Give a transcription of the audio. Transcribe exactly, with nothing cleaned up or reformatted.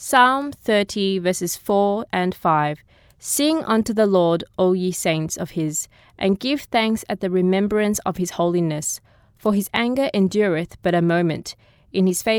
Psalm thirty, verses four and five. Sing unto the Lord, O ye saints of his, and give thanks at the remembrance of his holiness. For his anger endureth but a moment. In his favor